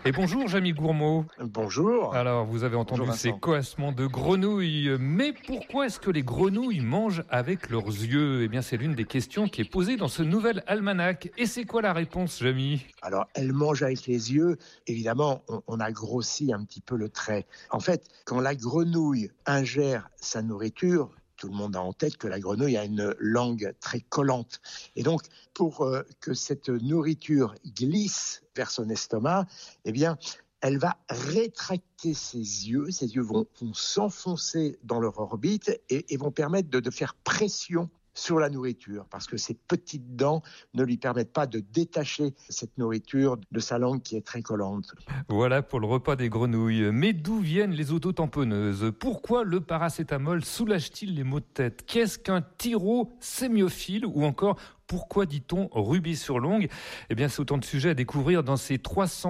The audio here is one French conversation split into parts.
Et bonjour Jamie Gourmaud. Bonjour. Alors vous avez entendu ces coassements de grenouilles, mais pourquoi est-ce que les grenouilles mangent avec leurs yeux ? Eh bien c'est l'une des questions qui est posée dans ce nouvel almanach. Et c'est quoi la réponse, Jamie ? Alors elles mangent avec les yeux, évidemment on a grossi un petit peu le trait. En fait, quand la grenouille ingère sa nourriture, tout le monde a en tête que la grenouille a une langue très collante. Et donc, pour que cette nourriture glisse vers son estomac, eh bien, elle va rétracter ses yeux vont s'enfoncer dans leur orbite et vont permettre de faire pression sur la nourriture, parce que ses petites dents ne lui permettent pas de détacher cette nourriture de sa langue qui est très collante. Voilà pour le repas des grenouilles. Mais d'où viennent les autotamponneuses ? Pourquoi le paracétamol soulage-t-il les maux de tête ? Qu'est-ce qu'un tyrosémiophile ? Ou encore, pourquoi dit-on rubis sur l'ongle ? Eh bien, c'est autant de sujets à découvrir dans ces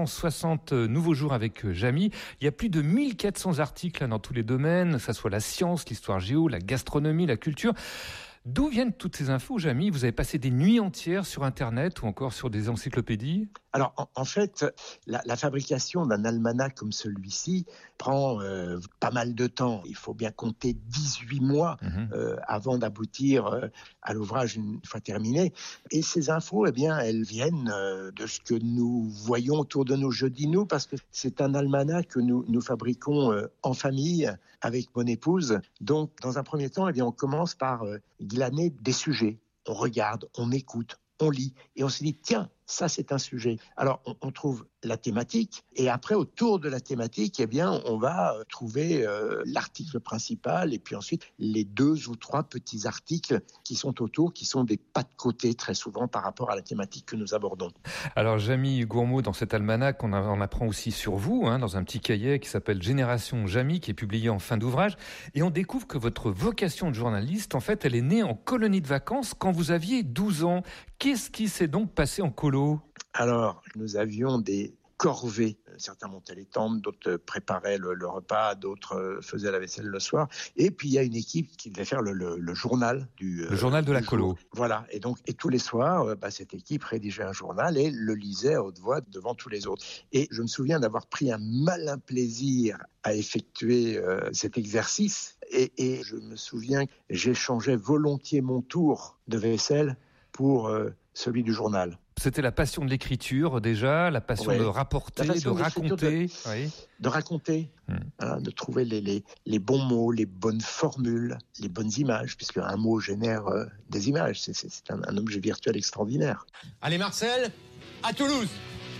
360 nouveaux jours avec Jamie. Il y a plus de 1400 articles dans tous les domaines, que ce soit la science, l'histoire géo, la gastronomie, la culture. D'où viennent toutes ces infos, Jamie ? Vous avez passé des nuits entières sur Internet ou encore sur des encyclopédies ? Alors, en fait, la fabrication d'un almanach comme celui-ci prend pas mal de temps. Il faut bien compter 18 mois avant d'aboutir à l'ouvrage une fois terminé. Et ces infos, eh bien, elles viennent de ce que nous voyons autour de nous. Je dis nous parce que c'est un almanach que nous fabriquons en famille avec mon épouse. Donc, dans un premier temps, eh bien, on commence par glaner des sujets. On regarde, on écoute, on lit et on se dit tiens, ça c'est un sujet. Alors on trouve la thématique et après autour de la thématique, eh bien on va trouver l'article principal et puis ensuite les 2 ou 3 petits articles qui sont autour, qui sont des pas de côté très souvent par rapport à la thématique que nous abordons. Alors Jamie Gourmaud, dans cet almanach, on apprend aussi sur vous, dans un petit cahier qui s'appelle Génération Jamie, qui est publié en fin d'ouvrage, et on découvre que votre vocation de journaliste, en fait, elle est née en colonie de vacances quand vous aviez 12 ans. Qu'est-ce qui s'est donc passé en colo ? Alors, nous avions des corvées. Certains montaient les tentes, d'autres préparaient le repas, d'autres faisaient la vaisselle le soir. Et puis, il y a une équipe qui devait faire le journal le journal de la colo. Voilà. Et tous les soirs, cette équipe rédigeait un journal et le lisait à haute voix devant tous les autres. Et je me souviens d'avoir pris un malin plaisir à effectuer cet exercice. Et je me souviens que j'échangeais volontiers mon tour de vaisselle pour celui du journal. C'était la passion de l'écriture déjà, la passion de rapporter, de raconter. De raconter, de trouver les bons mots, les bonnes formules, les bonnes images, puisque un mot génère des images. C'est un objet virtuel extraordinaire. Allez Marcel, à Toulouse.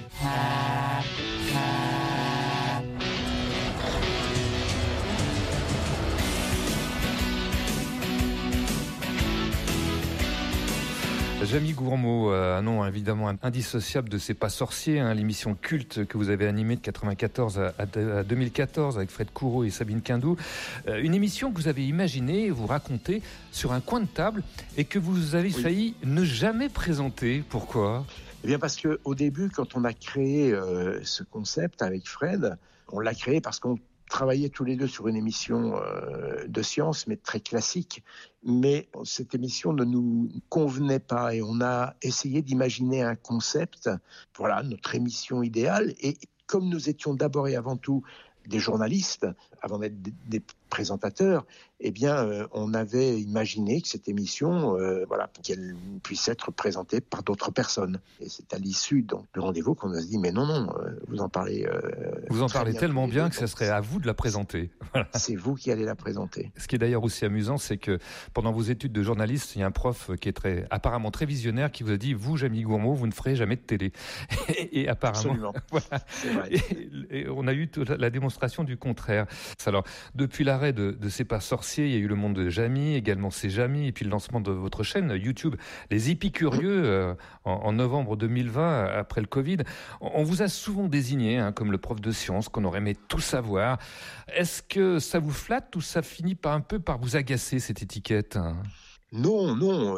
Jamie Gourmaud, un nom évidemment indissociable de C'est pas sorcier, l'émission culte que vous avez animée de 94 à 2014 avec Fred Coureau et Sabine Quindou. Une émission que vous avez imaginée, vous racontez sur un coin de table et que vous avez failli ne jamais présenter. Pourquoi ? Eh bien parce qu'au début, quand on a créé ce concept avec Fred, on l'a créé parce qu'on travaillait tous les deux sur une émission de science, mais très classique. Mais cette émission ne nous convenait pas et on a essayé d'imaginer un concept, voilà, notre émission idéale. Et comme nous étions d'abord et avant tout des journalistes, avant d'être des présentateurs, eh bien, on avait imaginé que cette émission, pour qu'elle puisse être présentée par d'autres personnes. Et c'est à l'issue donc du rendez-vous qu'on a dit, mais non, vous en parlez. Vous en parlez tellement bien que ça serait à vous de la présenter. Voilà. C'est vous qui allez la présenter. Ce qui est d'ailleurs aussi amusant, c'est que pendant vos études de journaliste, il y a un prof qui est apparemment très visionnaire qui vous a dit, vous, Jamie Gourmaud, vous ne ferez jamais de télé. Et apparemment, absolument. Voilà. C'est vrai. Et on a eu la démonstration du contraire. Alors, depuis l'arrêt de C'est pas sorcier, il y a eu le monde de Jamie, également C'est Jamie, et puis le lancement de votre chaîne YouTube, Les Épicurieux, en novembre 2020, après le Covid. On vous a souvent désigné comme le prof de sciences qu'on aurait aimé tout savoir. Est-ce que ça vous flatte ou ça finit un peu par vous agacer, cette étiquette ? Non.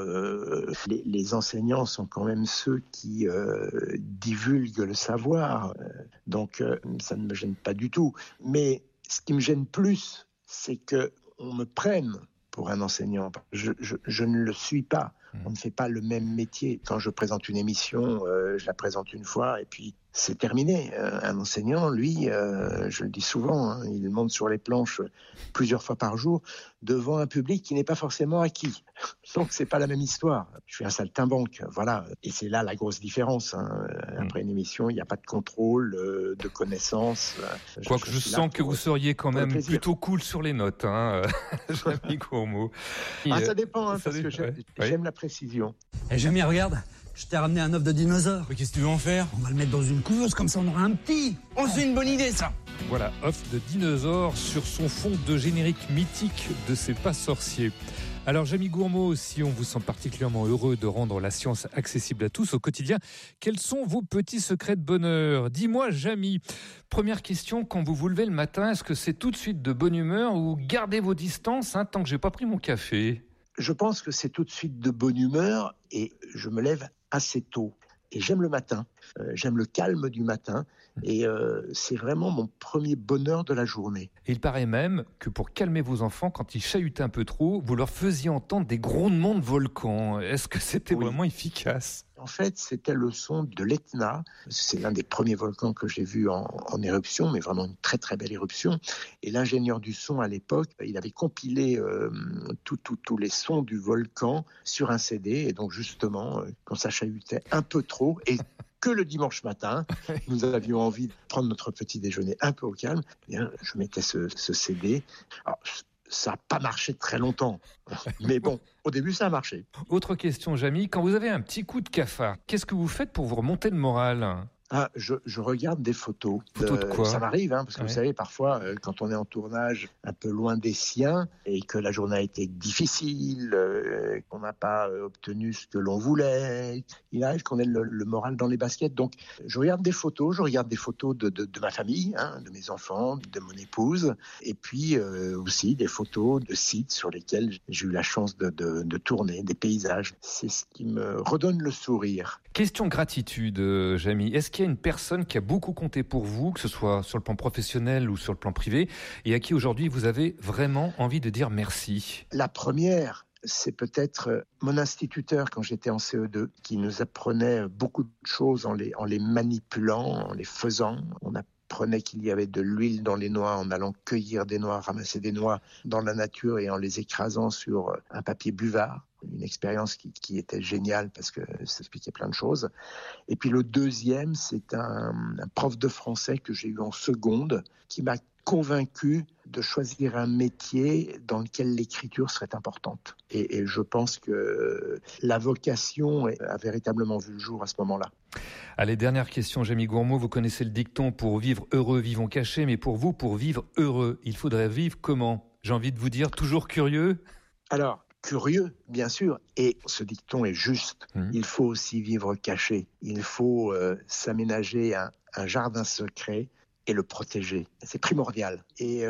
Les enseignants sont quand même ceux qui divulguent le savoir. Donc, ça ne me gêne pas du tout. Mais ce qui me gêne plus, c'est qu'on me prenne pour un enseignant. Je ne le suis pas. On ne fait pas le même métier. Quand je présente une émission, je la présente une fois et puis c'est terminé. Un enseignant, lui, je le dis souvent, hein, il monte sur les planches plusieurs fois par jour devant un public qui n'est pas forcément acquis. Donc, c'est pas la même histoire. Je suis un saltimbanque, voilà. Et c'est là la grosse différence. Hein. Après une émission, il n'y a pas de contrôle, de connaissances. Quoique je sens que vous seriez quand même plutôt cool sur les notes, hein, Jamy Gourmaud. Ça dépend, hein, parce que j'aime la précision. Et Jamy, regarde, je t'ai ramené un œuf de dinosaure. Mais qu'est-ce que tu veux en faire? On va le mettre dans une couveuse, comme ça on aura un petit. Oh, c'est une bonne idée, ça. Voilà, œuf de dinosaure sur son fond de générique mythique de C'est pas sorcier. Alors, Jamy Gourmaud, si on vous sent particulièrement heureux de rendre la science accessible à tous au quotidien, quels sont vos petits secrets de bonheur? Dis-moi, Jamy, première question, quand vous vous levez le matin, est-ce que c'est tout de suite de bonne humeur ou gardez vos distances tant que j'ai pas pris mon café? Je pense que c'est tout de suite de bonne humeur et je me lève assez tôt. Et j'aime le matin, j'aime le calme du matin et c'est vraiment mon premier bonheur de la journée. Et il paraît même que pour calmer vos enfants, quand ils chahutaient un peu trop, vous leur faisiez entendre des grondements de volcans. Est-ce que c'était vraiment efficace? En fait, c'était le son de l'Etna. C'est l'un des premiers volcans que j'ai vu en éruption, mais vraiment une très très belle éruption. Et l'ingénieur du son à l'époque, il avait compilé tous les sons du volcan sur un CD. Et donc justement, quand ça chahutait un peu trop, et que le dimanche matin, nous avions envie de prendre notre petit déjeuner un peu au calme, eh bien, je mettais ce CD. Alors, ça n'a pas marché très longtemps, mais bon, au début, ça a marché. Autre question, Jamy, quand vous avez un petit coup de cafard, qu'est-ce que vous faites pour vous remonter le moral? Je regarde des photos. Photos de quoi? Ça m'arrive, parce que vous savez, parfois, quand on est en tournage un peu loin des siens et que la journée a été difficile, qu'on n'a pas obtenu ce que l'on voulait, il arrive qu'on ait le moral dans les baskets. Donc, je regarde des photos de ma famille, de mes enfants, de mon épouse, et puis aussi des photos de sites sur lesquels j'ai eu la chance de tourner, des paysages. C'est ce qui me redonne le sourire. Question gratitude, Jamy. Est-ce qu'il y a une personne qui a beaucoup compté pour vous, que ce soit sur le plan professionnel ou sur le plan privé, et à qui aujourd'hui vous avez vraiment envie de dire merci? La première, c'est peut-être mon instituteur quand j'étais en CE2, qui nous apprenait beaucoup de choses en les manipulant, en les faisant. On apprenait qu'il y avait de l'huile dans les noix en allant cueillir des noix, ramasser des noix dans la nature et en les écrasant sur un papier buvard. Une expérience qui était géniale parce que ça expliquait plein de choses. Et puis le deuxième, c'est un prof de français que j'ai eu en seconde qui m'a convaincu de choisir un métier dans lequel l'écriture serait importante. Et je pense que la vocation a véritablement vu le jour à ce moment-là. Allez, dernière question, Jamy Gourmaud. Vous connaissez le dicton « Pour vivre heureux, vivons cachés », mais pour vous, pour vivre heureux, il faudrait vivre comment? J'ai envie de vous dire, toujours curieux? Alors, curieux, bien sûr, et ce dicton est juste. Il faut aussi vivre caché. Il faut s'aménager un jardin secret et le protéger. C'est primordial. Et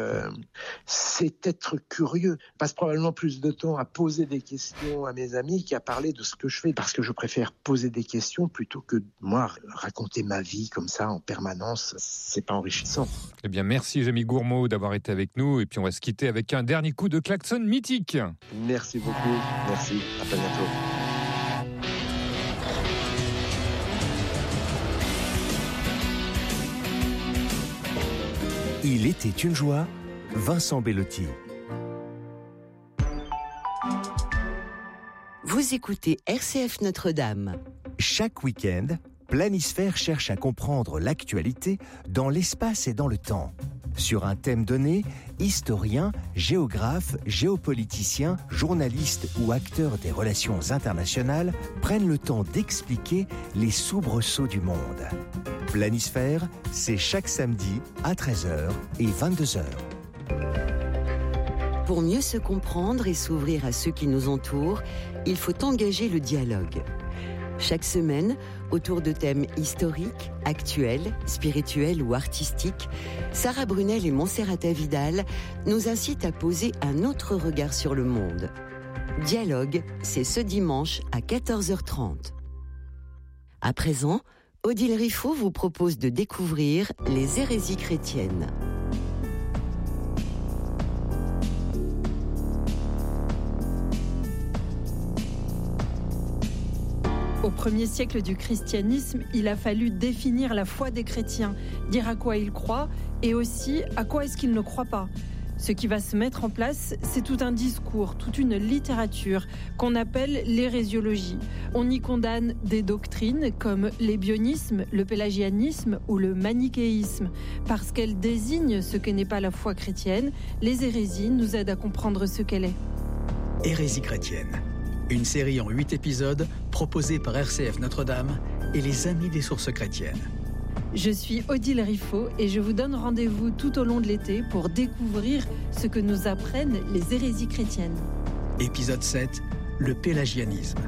c'est être curieux. Je passe probablement plus de temps à poser des questions à mes amis qu'à parler de ce que je fais, parce que je préfère poser des questions plutôt que, moi, raconter ma vie comme ça en permanence. C'est pas enrichissant. Eh bien, merci Jamy Gourmaud d'avoir été avec nous. Et puis, on va se quitter avec un dernier coup de klaxon mythique. Merci beaucoup. Merci. À très bientôt. Il était une joie, Vincent Bellotti. Vous écoutez RCF Notre-Dame. Chaque week-end, Planisphère cherche à comprendre l'actualité dans l'espace et dans le temps. Sur un thème donné, historiens, géographes, géopoliticiens, journalistes ou acteurs des relations internationales prennent le temps d'expliquer les soubresauts du monde. Planisphère, c'est chaque samedi à 13h et 22h. Pour mieux se comprendre et s'ouvrir à ceux qui nous entourent, il faut engager le dialogue. Chaque semaine, autour de thèmes historiques, actuels, spirituels ou artistiques, Sarah Brunel et Monserrata Vidal nous incitent à poser un autre regard sur le monde. Dialogue, c'est ce dimanche à 14h30. À présent, Odile Riffaut vous propose de découvrir les hérésies chrétiennes. Au 1er siècle du christianisme, il a fallu définir la foi des chrétiens, dire à quoi ils croient et aussi à quoi est-ce qu'ils ne croient pas. Ce qui va se mettre en place, c'est tout un discours, toute une littérature qu'on appelle l'hérésiologie. On y condamne des doctrines comme l'ébionisme, le pélagianisme ou le manichéisme. Parce qu'elles désignent ce que n'est pas la foi chrétienne, les hérésies nous aident à comprendre ce qu'elle est. Hérésie chrétienne, une série en 8 épisodes proposée par RCF Notre-Dame et les Amis des sources chrétiennes. Je suis Odile Riffaut et je vous donne rendez-vous tout au long de l'été pour découvrir ce que nous apprennent les hérésies chrétiennes. Épisode 7, le pélagianisme.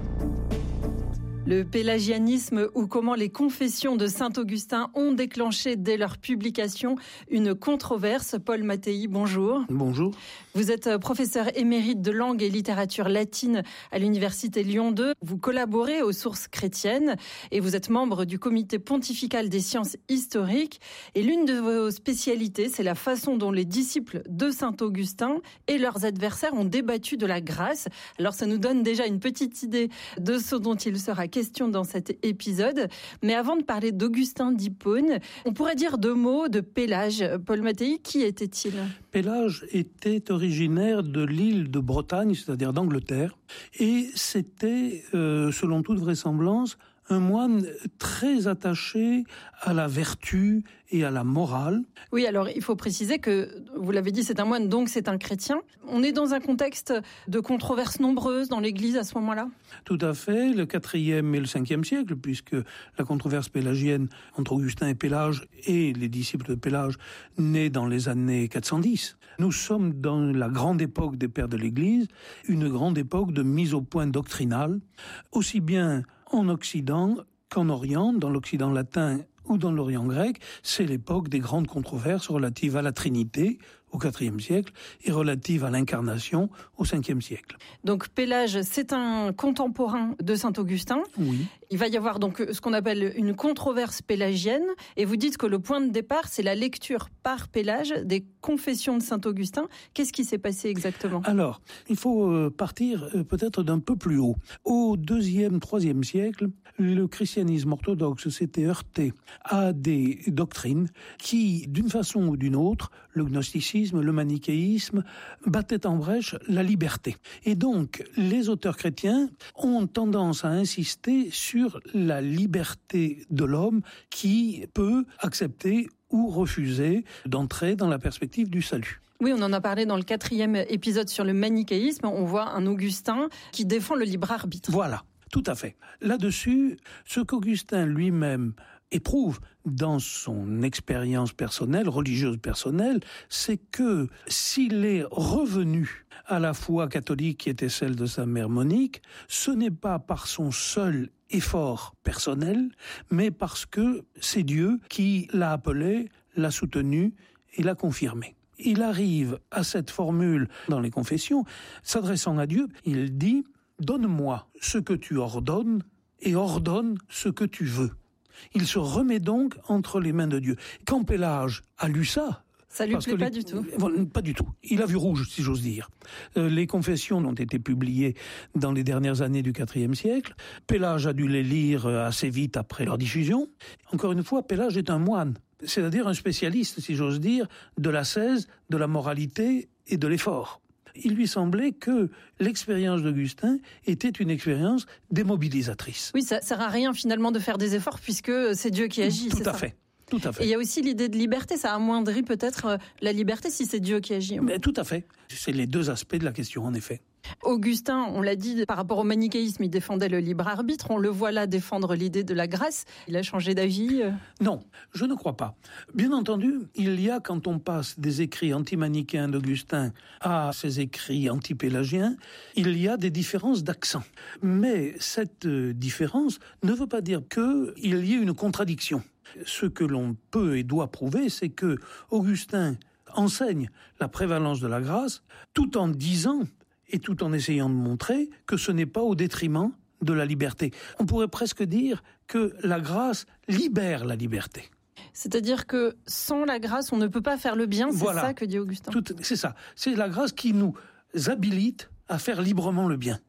Le pélagianisme ou comment les confessions de Saint-Augustin ont déclenché dès leur publication une controverse. Paul Mattei, bonjour. Bonjour. Vous êtes professeur émérite de langue et littérature latine à l'université Lyon 2. Vous collaborez aux sources chrétiennes et vous êtes membre du comité pontifical des sciences historiques. Et l'une de vos spécialités, c'est la façon dont les disciples de Saint-Augustin et leurs adversaires ont débattu de la grâce. Alors ça nous donne déjà une petite idée de ce dont il sera question dans cet épisode. Mais avant de parler d'Augustin d'Hippone, on pourrait dire 2 mots de Pélage. Paul Mattei, qui était-il ? Pélage était originaire de l'île de Bretagne, c'est-à-dire d'Angleterre, et c'était, selon toute vraisemblance, un moine très attaché à la vertu et à la morale. Oui, alors il faut préciser que, vous l'avez dit, c'est un moine, donc c'est un chrétien. On est dans un contexte de controverses nombreuses dans l'Église à ce moment-là ? Tout à fait, le 4e et le 5e siècle, puisque la controverse pélagienne entre Augustin et Pélage et les disciples de Pélage naît dans les années 410. Nous sommes dans la grande époque des pères de l'Église, une grande époque de mise au point doctrinale, aussi bien en Occident qu'en Orient, dans l'Occident latin ou dans l'Orient grec. C'est l'époque des grandes controverses relatives à la Trinité au IVe siècle et relatives à l'incarnation au Ve siècle. Donc Pélage, c'est un contemporain de Saint-Augustin. Oui. Il va y avoir donc ce qu'on appelle une controverse pélagienne. Et vous dites que le point de départ, c'est la lecture par Pélage des confessions de Saint-Augustin. Qu'est-ce qui s'est passé exactement ? Alors, il faut partir peut-être d'un peu plus haut. Au IIe, IIIe siècle, le christianisme orthodoxe s'était heurté à des doctrines qui, d'une façon ou d'une autre, le gnosticisme, le manichéisme, battaient en brèche la liberté. Et donc, les auteurs chrétiens ont tendance à insister sur la liberté de l'homme qui peut accepter ou refuser d'entrer dans la perspective du salut. Oui, on en a parlé dans le 4e épisode sur le manichéisme. On voit un Augustin qui défend le libre arbitre. Voilà, tout à fait. Là-dessus, ce qu'Augustin lui-même éprouve dans son expérience personnelle, religieuse personnelle, c'est que s'il est revenu à la foi catholique qui était celle de sa mère Monique, ce n'est pas par son seul effort personnel, mais parce que c'est Dieu qui l'a appelé, l'a soutenu et l'a confirmé. Il arrive à cette formule dans les confessions, s'adressant à Dieu, il dit « Donne-moi ce que tu ordonnes et ordonne ce que tu veux ». Il se remet donc entre les mains de Dieu. Quand Pélage a lu ça... Ça lui plaît pas du tout. Pas du tout. Il a vu rouge, si j'ose dire. Les confessions ont été publiées dans les dernières années du IVe siècle. Pélage a dû les lire assez vite après leur diffusion. Encore une fois, Pélage est un moine, c'est-à-dire un spécialiste, si j'ose dire, de l'ascèse, de la moralité et de l'effort. Il lui semblait que l'expérience d'Augustin était une expérience démobilisatrice. Oui, ça ne sert à rien finalement de faire des efforts puisque c'est Dieu qui agit. Tout à fait. Tout à fait. Et il y a aussi l'idée de liberté, ça amoindrit peut-être la liberté si c'est Dieu qui agit. Mais tout à fait. C'est les 2 aspects de la question, en effet. Augustin, on l'a dit, par rapport au manichéisme, il défendait le libre arbitre. On le voit là défendre l'idée de la grâce. Il a changé d'avis Non, je ne crois pas. Bien entendu, il y a, quand on passe des écrits anti-manichéens d'Augustin à ses écrits anti-pélagiens, il y a des différences d'accent. Mais cette différence ne veut pas dire qu'il y ait une contradiction. Ce que l'on peut et doit prouver, c'est que Augustin enseigne la prévalence de la grâce tout en disant et tout en essayant de montrer que ce n'est pas au détriment de la liberté. On pourrait presque dire que la grâce libère la liberté. C'est-à-dire que sans la grâce, on ne peut pas faire le bien, c'est voilà. Ça que dit Augustin. C'est ça. C'est la grâce qui nous habilite à faire librement le bien.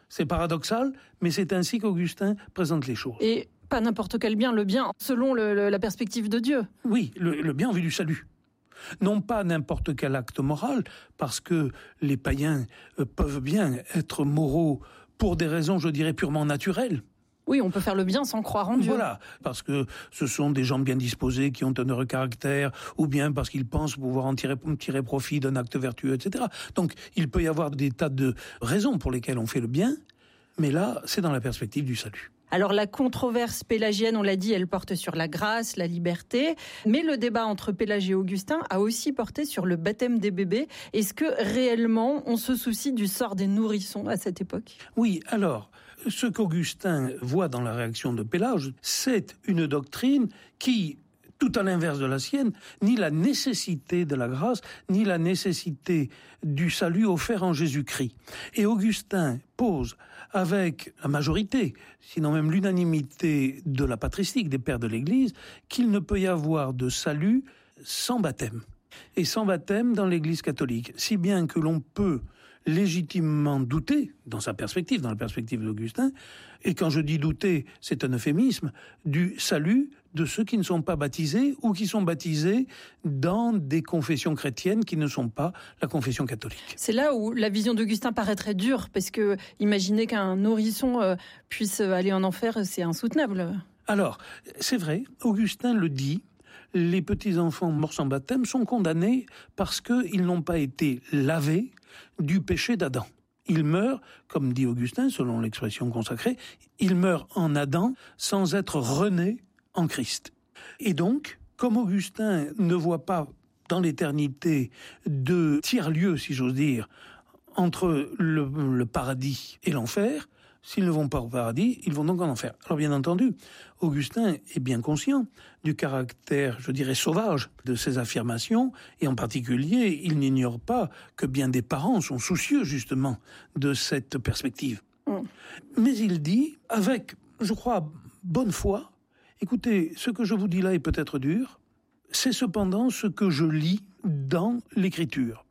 C'est paradoxal, mais c'est ainsi qu'Augustin présente les choses. Et pas n'importe quel bien, le bien selon la perspective de Dieu. Oui, le bien en vue du salut. Non pas n'importe quel acte moral, parce que les païens peuvent bien être moraux pour des raisons, je dirais, purement naturelles. Oui, on peut faire le bien sans croire en Dieu. Voilà, parce que ce sont des gens bien disposés qui ont un heureux caractère, ou bien parce qu'ils pensent pouvoir en tirer profit d'un acte vertueux, etc. Donc, il peut y avoir des tas de raisons pour lesquelles on fait le bien, mais là, c'est dans la perspective du salut. Alors la controverse pélagienne, on l'a dit, elle porte sur la grâce, la liberté, mais le débat entre Pélage et Augustin a aussi porté sur le baptême des bébés. Est-ce que réellement on se soucie du sort des nourrissons à cette époque ? Oui, alors, ce qu'Augustin voit dans la réaction de Pélage, c'est une doctrine qui, tout à l'inverse de la sienne, ni la nécessité de la grâce, ni la nécessité du salut offert en Jésus-Christ. Et Augustin pose avec la majorité, sinon même l'unanimité de la patristique des pères de l'Église, qu'il ne peut y avoir de salut sans baptême. Et sans baptême dans l'Église catholique. Si bien que l'on peut légitimement douter, dans sa perspective, dans la perspective d'Augustin, et quand je dis douter, c'est un euphémisme, du salut de ceux qui ne sont pas baptisés ou qui sont baptisés dans des confessions chrétiennes qui ne sont pas la confession catholique. C'est là où la vision d'Augustin paraîtrait dure, parce que imaginer qu'un nourrisson puisse aller en enfer, c'est insoutenable. Alors, c'est vrai, Augustin le dit, les petits-enfants morts sans baptême sont condamnés parce qu'ils n'ont pas été lavés du péché d'Adam. Ils meurent, comme dit Augustin, selon l'expression consacrée, ils meurent en Adam sans être renés en Christ. Et donc, comme Augustin ne voit pas dans l'éternité de tiers-lieu, si j'ose dire, entre le paradis et l'enfer, s'ils ne vont pas au paradis, ils vont donc en enfer. Alors bien entendu, Augustin est bien conscient du caractère, je dirais, sauvage de ces affirmations, et en particulier, il n'ignore pas que bien des parents sont soucieux justement de cette perspective. Mais il dit, avec, je crois, bonne foi, écoutez, ce que je vous dis là est peut-être dur, c'est cependant ce que je lis dans l'Écriture.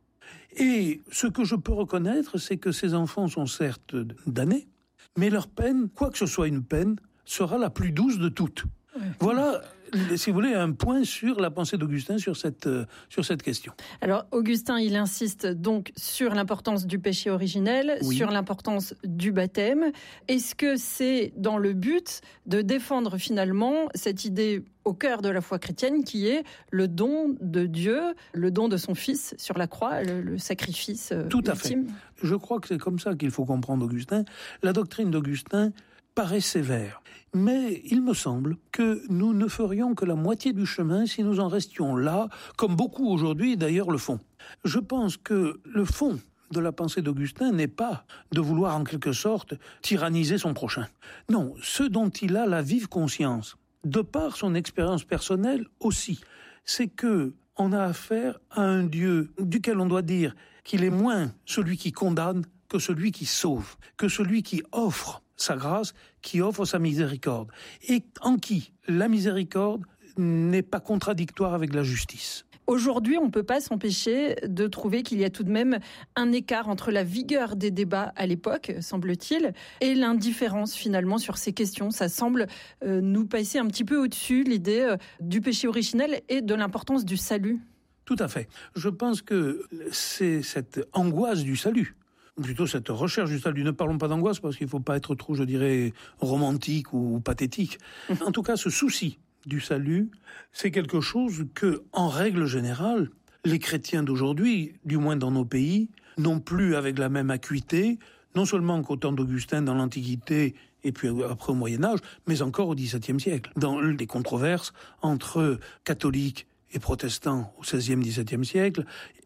Et ce que je peux reconnaître, c'est que ces enfants sont certes damnés, mais leur peine, quoi que ce soit une peine, sera la plus douce de toutes. Voilà, si vous voulez, un point sur la pensée d'Augustin sur cette question. Alors, Augustin, il insiste donc sur l'importance du péché originel, oui, sur l'importance du baptême. Est-ce que c'est dans le but de défendre finalement cette idée au cœur de la foi chrétienne qui est le don de Dieu, le don de son Fils sur la croix, le sacrifice Tout à ultime. Fait. Je crois que c'est comme ça qu'il faut comprendre Augustin. La doctrine d'Augustin paraît sévère, mais il me semble que nous ne ferions que la moitié du chemin si nous en restions là, comme beaucoup aujourd'hui d'ailleurs le font. Je pense que le fond de la pensée d'Augustin n'est pas de vouloir en quelque sorte tyranniser son prochain. Non, ce dont il a la vive conscience, de par son expérience personnelle aussi, c'est que on a affaire à un Dieu duquel on doit dire qu'il est moins celui qui condamne que celui qui sauve, que celui qui offre sa grâce, qui offre sa miséricorde, et en qui la miséricorde n'est pas contradictoire avec la justice. Aujourd'hui, on ne peut pas s'empêcher de trouver qu'il y a tout de même un écart entre la vigueur des débats à l'époque, semble-t-il, et l'indifférence finalement sur ces questions. Ça semble nous passer un petit peu au-dessus, l'idée du péché originel et de l'importance du salut. Tout à fait. Je pense que c'est cette angoisse du salut, plutôt cette recherche du salut. Ne parlons pas d'angoisse parce qu'il ne faut pas être trop, je dirais, romantique ou pathétique. En tout cas, ce souci du salut, c'est quelque chose que, en règle générale, les chrétiens d'aujourd'hui, du moins dans nos pays, n'ont plus avec la même acuité, non seulement qu'au temps d'Augustin dans l'Antiquité et puis après au Moyen-Âge, mais encore au XVIIe siècle, dans les controverses entre catholiques et protestants au XVIe, XVIIe siècle,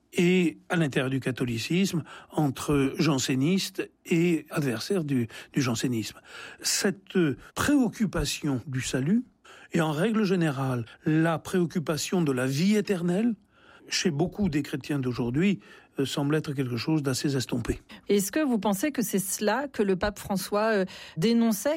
et à l'intérieur du catholicisme, entre jansénistes et adversaires du jansénisme. Cette préoccupation du salut, et en règle générale, la préoccupation de la vie éternelle, chez beaucoup des chrétiens d'aujourd'hui, semble être quelque chose d'assez estompé. Est-ce que vous pensez que c'est cela que le pape François dénonçait ?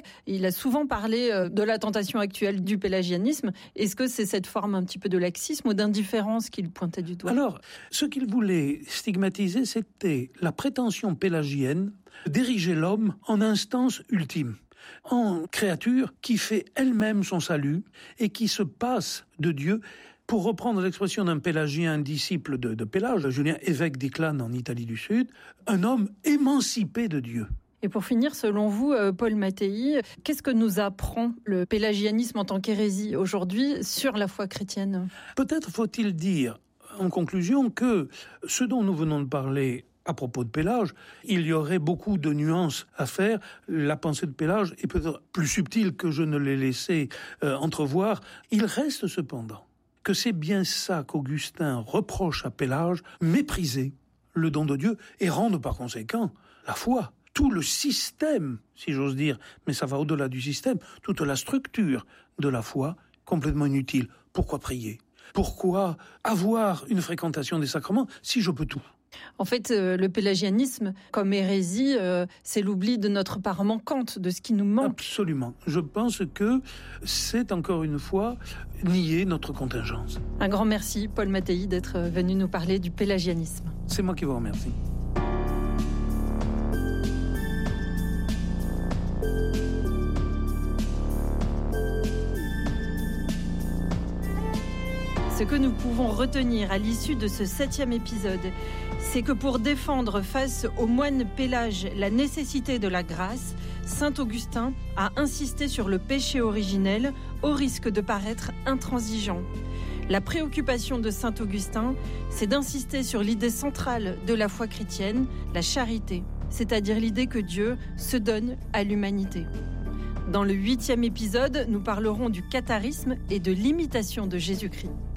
Il a souvent parlé de la tentation actuelle du pélagianisme. Est-ce que c'est cette forme un petit peu de laxisme ou d'indifférence qu'il pointait du doigt ? Alors, ce qu'il voulait stigmatiser, c'était la prétention pélagienne d'ériger l'homme en instance ultime, en créature qui fait elle-même son salut et qui se passe de Dieu. Pour reprendre l'expression d'un pélagien disciple de Pélage, Julien, évêque d'Iclane en Italie du Sud, un homme émancipé de Dieu. Et pour finir, selon vous, Paul Mattei, qu'est-ce que nous apprend le pélagianisme en tant qu'hérésie aujourd'hui sur la foi chrétienne ? Peut-être faut-il dire, en conclusion, que ce dont nous venons de parler à propos de Pélage, il y aurait beaucoup de nuances à faire. La pensée de Pélage est peut-être plus subtile que je ne l'ai laissé entrevoir. Il reste cependant que c'est bien ça qu'Augustin reproche à Pélage, mépriser le don de Dieu et rendre par conséquent la foi, tout le système, si j'ose dire, mais ça va au-delà du système, toute la structure de la foi complètement inutile. Pourquoi prier ? Pourquoi avoir une fréquentation des sacrements si je peux tout ? En fait, le pélagianisme, comme hérésie, c'est l'oubli de notre part manquante, de ce qui nous manque. Absolument. Je pense que c'est encore une fois nier notre contingence. Un grand merci, Paul Mattei, d'être venu nous parler du pélagianisme. C'est moi qui vous remercie. Ce que nous pouvons retenir à l'issue de ce 7e épisode, c'est que pour défendre face au moine Pélage la nécessité de la grâce, saint Augustin a insisté sur le péché originel au risque de paraître intransigeant. La préoccupation de saint Augustin, c'est d'insister sur l'idée centrale de la foi chrétienne, la charité, c'est-à-dire l'idée que Dieu se donne à l'humanité. Dans le 8e épisode, nous parlerons du catharisme et de l'imitation de Jésus-Christ.